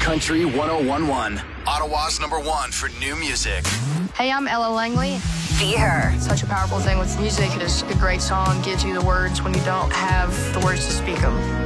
Country 101.1. Ottawa's #1 for new music. Hey, I'm Ella Langley. Be Her. Such a powerful thing with music is a great song gives you the words when you don't have the words to speak them.